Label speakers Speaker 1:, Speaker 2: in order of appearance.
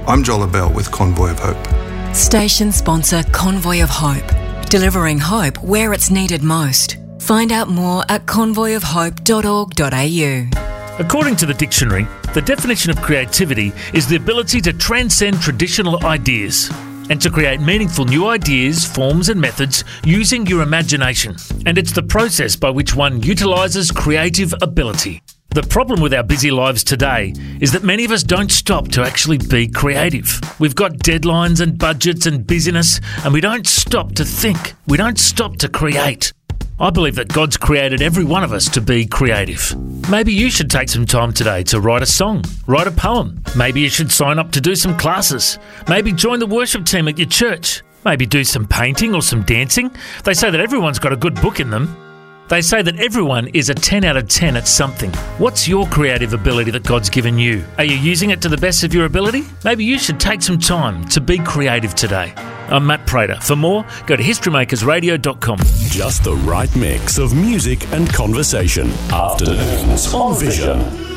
Speaker 1: I'm Joel Bell with Convoy of Hope.
Speaker 2: Station sponsor Convoy of Hope, delivering hope where it's needed most. Find out more at convoyofhope.org.au.
Speaker 3: According to the dictionary, the definition of creativity is the ability to transcend traditional ideas and to create meaningful new ideas, forms and methods using your imagination. And it's the process by which one utilises creative ability. The problem with our busy lives today is that many of us don't stop to actually be creative. We've got deadlines and budgets and busyness, and we don't stop to think. We don't stop to create. I believe that God's created every one of us to be creative. Maybe you should take some time today to write a song, write a poem. Maybe you should sign up to do some classes. Maybe join the worship team at your church. Maybe do some painting or some dancing. They say that everyone's got a good book in them. They say that everyone is a 10 out of 10 at something. What's your creative ability that God's given you? Are you using it to the best of your ability? Maybe you should take some time to be creative today. I'm Matt Prater. For more, go to historymakersradio.com.
Speaker 4: Just the right mix of music and conversation. Afternoons on Vision.